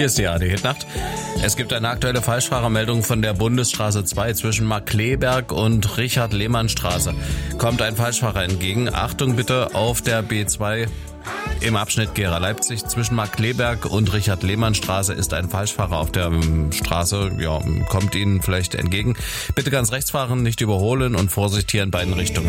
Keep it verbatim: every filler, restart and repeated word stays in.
Hier ist die A R D-Hitnacht. Es gibt eine aktuelle Falschfahrermeldung von der Bundesstraße zwei zwischen Markkleeberg und Richard-Lehmann-Straße. Kommt ein Falschfahrer entgegen. Achtung bitte, auf der B zwei im Abschnitt Gera-Leipzig zwischen Markkleeberg und Richard-Lehmann-Straße ist ein Falschfahrer auf der ähm, Straße. Ja, kommt Ihnen vielleicht entgegen. Bitte ganz rechts fahren, nicht überholen und Vorsicht hier in beiden Richtungen.